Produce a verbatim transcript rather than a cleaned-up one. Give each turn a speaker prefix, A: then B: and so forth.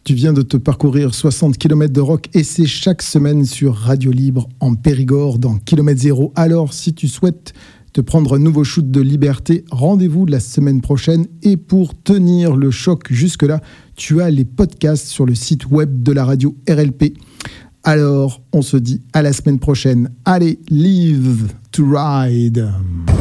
A: Tu viens de te parcourir soixante kilomètres de rock et c'est chaque semaine sur Radio Libre en Périgord dans Kilomètre Zéro. Alors, si tu souhaites te prendre un nouveau shoot de liberté, rendez-vous la semaine prochaine. Et pour tenir le choc jusque-là, tu as les podcasts sur le site web de la radio R L P. Alors, on se dit à la semaine prochaine. Allez, live to ride!